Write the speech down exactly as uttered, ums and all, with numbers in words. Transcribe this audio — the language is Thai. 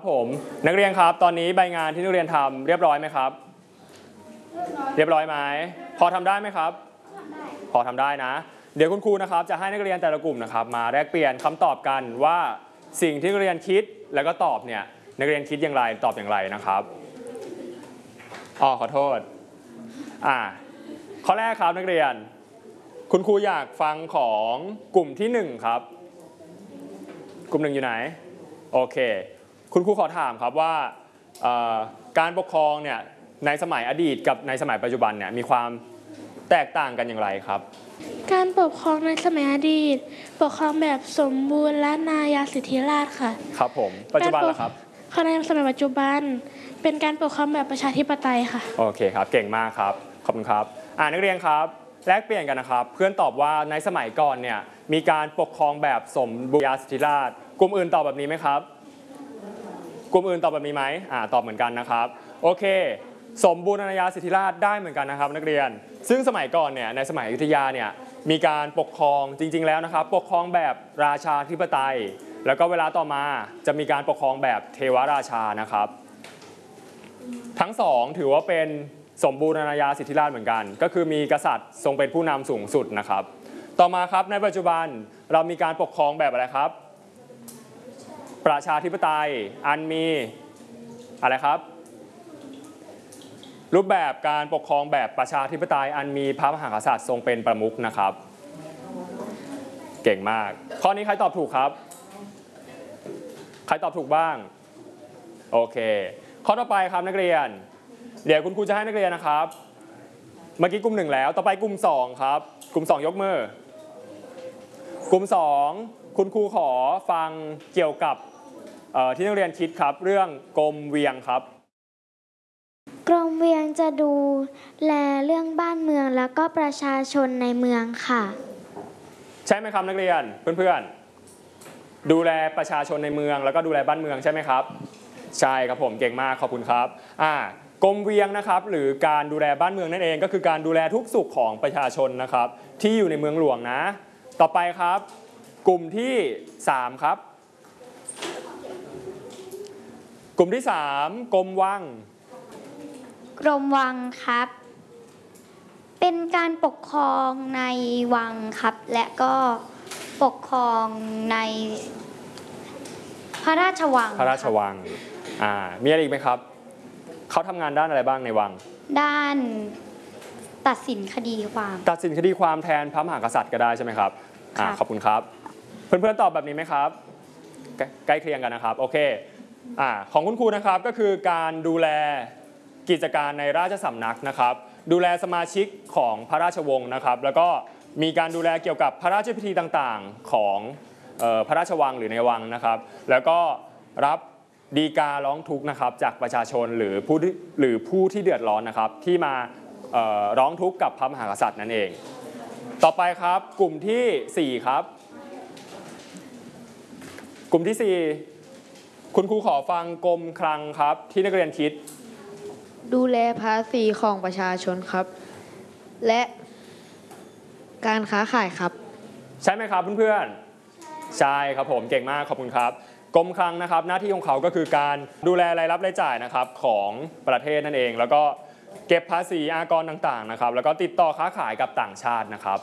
ผมนักเรียนครับตอนนี้ใบงานที่นักเรียนทำเรียบร้อยไหมครับเรียบร้อยไหมพอทำได้ไหมครับพอทำได้นะเดี๋ยวคุณครูนะครับจะให้นักเรียนแต่ละกลุ่มนะครับมาแลกเปลี่ยนคำตอบกันว่าสิ่งที่นักเรียนคิดแล้วก็ตอบเนี่ยนักเรียนคิดอย่างไรตอบอย่างไรนะครับอ๋อขอโทษอ่าข้อแรกครับนักเรียนคุณครูอยากฟังของกลุ่มที่หนึ่งครับกลุ่มหนึ่งอยู่ไหนโอเคคุณครูขอถามครับว่าการปกครองเนี่ยในสมัยอดีตกับในสมัยปัจจุบันเนี่ยมีความแตกต่างกันอย่างไรครับการปกครองในสมัยอดีตปกครองแบบสมบูรณ์และนายาสิทธิราชค่ะครับผมปัจจุบันล่ะครับในสมัยปัจจุบันเป็นการปกครองแบบประชาธิปไตยค่ะโอเคครับเก่งมากครับขอบคุณครับอ่านักเรียนครับแลกเปลี่ยนกันนะครับเพื่อนตอบว่าในสมัยก่อนเนี่ยมีการปกครองแบบสมบูรณาสิทธิราชกลุ่มอื่นตอบแบบนี้ไหมครับกลุ่มอื่นตอบแบบนี้ไหมอ่าตอบเหมือนกันนะครับโอเคสมบูรณาสิทธิราชได้เหมือนกันนะครับนักเรียนซึ่งสมัยก่อนเนี่ยในสมัยอยุธยาเนี่ยมีการปกครองจริงๆแล้วนะครับปกครองแบบราชาธิปไตยแล้วก็เวลาต่อมาจะมีการปกครองแบบเทวราชานะครับทั้งสองถือว่าเป็นสมบูรณาญาสิทธิราชเหมือนกันก็คือมีกษัตริย์ทรงเป็นผู้นำสูงสุดนะครับต่อมาครับในปัจจุบันเรามีการปกครองแบบอะไรครับประชาธิปไตยอันมีอะไรครับรูปแบบการปกครองแบบประชาธิปไตยอันมีพระมหากษัตริย์ทรงเป็นประมุขนะครับเก่งมากข้อนี้ใครตอบถูกครับใครตอบถูกบ้างโอเคข้อต่อไปครับนักเรียนเดี๋ยวคุณครูจะให้นักเรียนนะครับเมื่อกี้กลุ่มหนึ่งแล้วต่อไปกลุ่มสองครับกลุ่มสองยกมือกลุ่มสองคุณครูขอฟังเกี่ยวกับที่นักเรียนคิดครับเรื่องกรมเวียงครับกรมเวียงจะดูแลเรื่องบ้านเมืองแล้วก็ประชาชนในเมืองค่ะใช่ไหมครับนักเรียนเพื่อนๆดูแลประชาชนในเมืองแล้วก็ดูแลบ้านเมืองใช่ไหมครับใช่ครับผมเก่งมากขอบคุณครับอ่ากรมเวียงนะครับหรือการดูแลบ้านเมืองนั่นเองก็คือการดูแลทุกสุขของประชาชนนะครับที่อยู่ในเมืองหลวงนะต่อไปครับกลุ่มที่สามครับกลุ่มที่สามกรมวังกรมวังครับเป็นการปกครองในวังครับและก็ปกครองในพระราชวังพระราชวังอ่ามีอะไรอีกไหมครับเขาทำงานด้านอะไรบ้างในวังด้านตัดสินคดีความตัดสินคดีความแทนพระมหากษัตริย์ก็ได้ใช่ไหมครับอ่าขอบคุณครับเพื่อนๆตอบแบบนี้ไหมครับใกล้เคียงกันนะครับโอเคอ่าของคุณครูนะครับก็คือการดูแลกิจการในราชสำนักนะครับดูแลสมาชิกของพระราชวงศ์นะครับแล้วก็มีการดูแลเกี่ยวกับพระราชพิธีต่างๆของพระราชวังหรือในวังนะครับแล้วก็รับฎีการ้องทุกข์นะครับจากประชาชนหรือผู้หรือผู้ที่เดือดร้อนนะครับที่มาร้องทุกข์กับพระมหากษัตริย์นั่นเองต่อไปครับกลุ่มที่สี่ครับกลุ่มที่สี่คุณครูขอฟังกรมคลังครับที่นักเรียนคิดดูแลภาษีของประชาชนครับและการค้าขายครับใช่ไหมครับเพื่อนๆใช่ครับผมเก่งมากขอบคุณครับกรมคลังนะครับหน้าที่ของเขาก็คือการดูแลรายรับรายจ่ายนะครับของประเทศนั่นเองแล้วก็เก็บภาษีอากรต่างๆนะครับแล้วก็ติดต่อค้าขายกับต่างชาตินะครับ